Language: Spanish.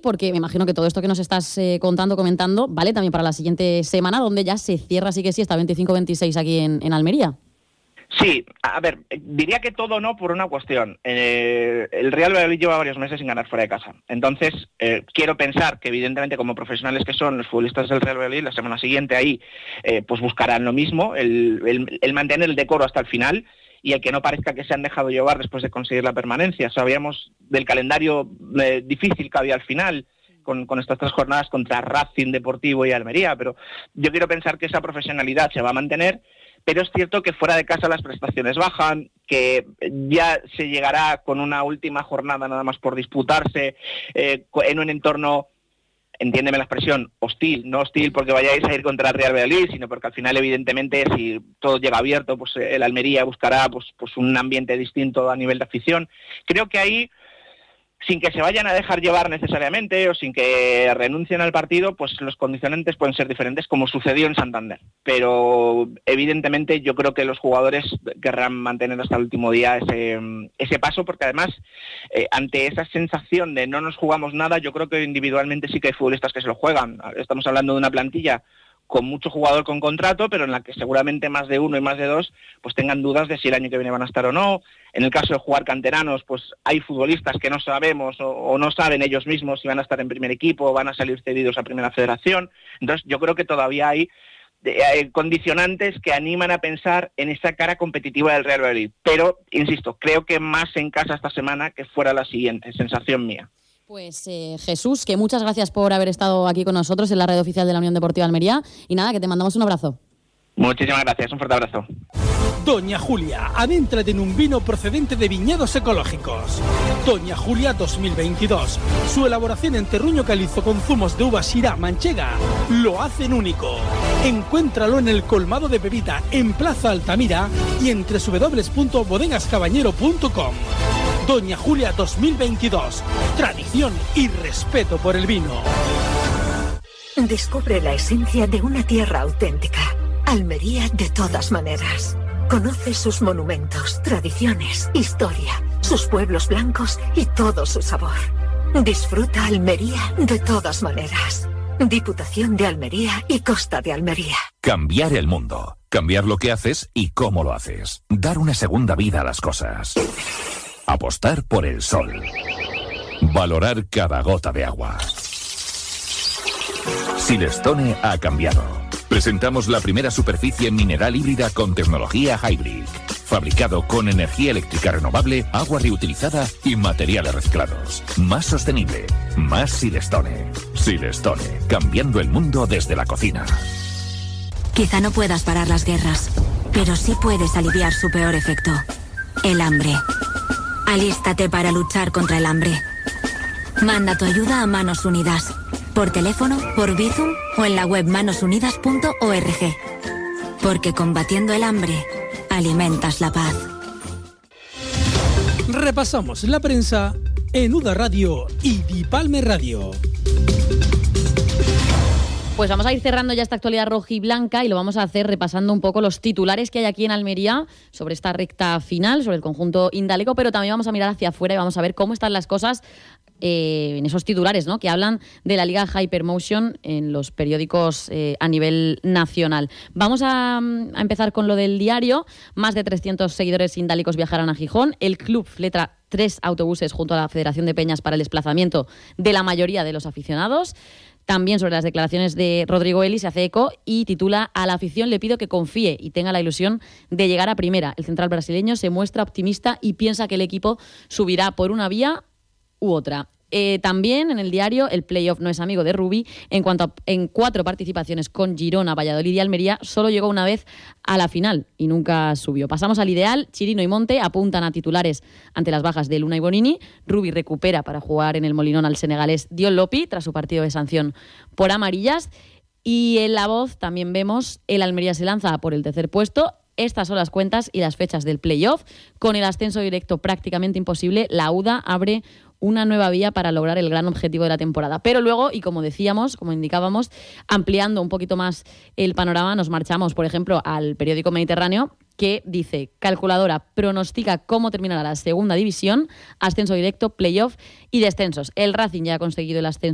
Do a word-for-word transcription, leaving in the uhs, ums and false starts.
porque me imagino que todo esto que nos estás eh, contando, comentando, vale también para la siguiente semana, donde ya se cierra, sí que sí, hasta veinticinco veintiséis aquí en, en Almería. Sí, a ver, diría que todo no por una cuestión. Eh, el Real Valladolid lleva varios meses sin ganar fuera de casa. Entonces, eh, quiero pensar que evidentemente como profesionales que son los futbolistas del Real Valladolid, la semana siguiente ahí eh, pues buscarán lo mismo, el, el, el mantener el decoro hasta el final y el que no parezca que se han dejado llevar después de conseguir la permanencia. Sabíamos del calendario eh, difícil que había al final, Con, con estas tres jornadas contra Racing, Deportivo y Almería, pero yo quiero pensar que esa profesionalidad se va a mantener, pero es cierto que fuera de casa las prestaciones bajan, que ya se llegará con una última jornada nada más por disputarse, eh, en un entorno, entiéndeme la expresión, hostil, no hostil porque vayáis a ir contra el Real Valladolid, sino porque al final evidentemente si todo llega abierto, pues el Almería buscará pues, pues un ambiente distinto a nivel de afición. Creo que ahí, sin que se vayan a dejar llevar necesariamente o sin que renuncien al partido, pues los condicionantes pueden ser diferentes, como sucedió en Santander. Pero evidentemente yo creo que los jugadores querrán mantener hasta el último día ese, ese paso, porque además, eh, ante esa sensación de no nos jugamos nada, yo creo que individualmente sí que hay futbolistas que se lo juegan. Estamos hablando de una plantilla con mucho jugador con contrato, pero en la que seguramente más de uno y más de dos pues tengan dudas de si el año que viene van a estar o no. En el caso de jugar canteranos, pues hay futbolistas que no sabemos o, o no saben ellos mismos si van a estar en primer equipo o van a salir cedidos a Primera Federación. Entonces yo creo que todavía hay eh, condicionantes que animan a pensar en esa cara competitiva del Real Madrid. Pero, insisto, creo que más en casa esta semana que fuera la siguiente, sensación mía. Pues eh, Jesús, que muchas gracias por haber estado aquí con nosotros en la red oficial de la Unión Deportiva Almería. Y nada, que te mandamos un abrazo. Muchísimas gracias, un fuerte abrazo. Doña Julia, adéntrate en un vino procedente de viñedos ecológicos. Doña Julia dos mil veintidós. Su elaboración en terruño calizo con zumos de uva Syrah manchega lo hacen único. Encuéntralo en el colmado de Pepita, en Plaza Altamira y en doble u doble u doble u punto bodegas cabañero punto com. Doña Julia dos mil veintidós. Tradición y respeto por el vino. Descubre la esencia de una tierra auténtica. Almería de todas maneras. Conoce sus monumentos, tradiciones, historia, sus pueblos blancos y todo su sabor. Disfruta Almería de todas maneras. Diputación de Almería y Costa de Almería. Cambiar el mundo. Cambiar lo que haces y cómo lo haces. Dar una segunda vida a las cosas. Apostar por el sol. Valorar cada gota de agua. Silestone ha cambiado. Presentamos la primera superficie mineral híbrida con tecnología Hybrid. Fabricado con energía eléctrica renovable, agua reutilizada y materiales reciclados. Más sostenible. Más Silestone. Silestone. Cambiando el mundo desde la cocina. Quizá no puedas parar las guerras, pero sí puedes aliviar su peor efecto. El hambre. Alístate para luchar contra el hambre. Manda tu ayuda a Manos Unidas. Por teléfono, por Bizum o en la web manos unidas punto org. Porque combatiendo el hambre, alimentas la paz. Repasamos la prensa en U D A Radio y Dipalme Radio. Pues vamos a ir cerrando ya esta actualidad rojiblanca y lo vamos a hacer repasando un poco los titulares que hay aquí en Almería sobre esta recta final, sobre el conjunto indálico, pero también vamos a mirar hacia afuera y vamos a ver cómo están las cosas eh, en esos titulares, ¿no?, que hablan de la Liga Hypermotion en los periódicos eh, a nivel nacional. Vamos a, a empezar con lo del diario. Más de trescientos seguidores indálicos viajarán a Gijón. El club fleta tres autobuses junto a la Federación de Peñas para el desplazamiento de la mayoría de los aficionados. También sobre las declaraciones de Rodrigo Eli se hace eco y titula: a la afición le pido que confíe y tenga la ilusión de llegar a primera. El central brasileño se muestra optimista y piensa que el equipo subirá por una vía u otra. Eh, también en el diario, el playoff no es amigo de Rubi. En cuanto a, en cuatro participaciones con Girona, Valladolid y Almería, solo llegó una vez a la final y nunca subió. Pasamos al ideal. Chirino y Monte apuntan a titulares ante las bajas de Luna y Bonini. Rubi recupera para jugar en el Molinón al senegalés Dion Lopi tras su partido de sanción por amarillas. Y en La Voz también vemos: el Almería se lanza por el tercer puesto. Estas son las cuentas y las fechas del playoff. Con el ascenso directo prácticamente imposible, la U D A abre una nueva vía para lograr el gran objetivo de la temporada. Pero luego, y como decíamos, como indicábamos, ampliando un poquito más el panorama, nos marchamos, por ejemplo, al periódico Mediterráneo, que dice: calculadora pronostica cómo terminará la segunda división, ascenso directo, playoff y descensos. El Racing ya ha conseguido el ascenso